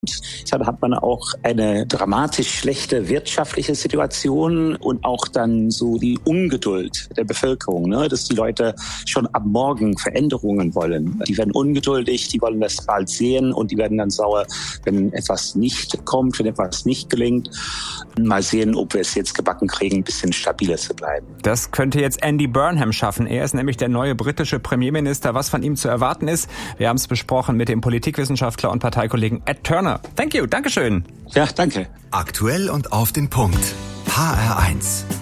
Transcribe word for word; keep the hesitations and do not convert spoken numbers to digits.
Dann hat man auch eine dramatisch schlechte wirtschaftliche Situation und auch dann so die Ungeduld der Bevölkerung, ne? Dass die Leute schon ab morgen Veränderungen wollen. Die werden ungeduldig, die wollen das bald sehen und die werden dann sauer, wenn etwas nicht kommt, wenn etwas nicht gelingt. Mal sehen, ob wir es jetzt gebacken kriegen, ein bisschen stabiler zu bleiben. Das könnte jetzt Andy Burnham schaffen. Er ist nämlich der neue britische Premierminister. Was von ihm zu erwarten ist, wir haben es besprochen mit dem Politikwissenschaftler und Parteikollegen Ed Turner. Thank you, Dankeschön. Ja, danke. Aktuell und auf den Punkt. H R eins.